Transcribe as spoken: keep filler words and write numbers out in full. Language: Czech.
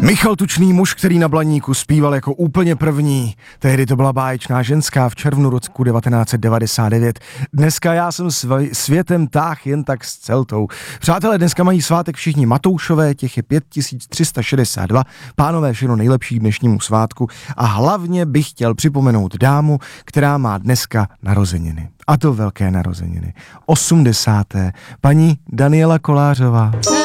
Michal Tučný, muž, který na Blaníku zpíval jako úplně první. Tehdy to byla báječná ženská v červnu roku devatenáct set devadesát devět. Dneska já jsem svý, světem táh jen tak s celtou. Přátelé, dneska mají svátek všichni Matoušové, těch je pět tisíc tři sta šedesát dva. Pánové, všechno nejlepší k dnešnímu svátku. A hlavně bych chtěl připomenout dámu, která má dneska narozeniny. A to velké narozeniny. osmdesáté. Paní Daniela Kolářová.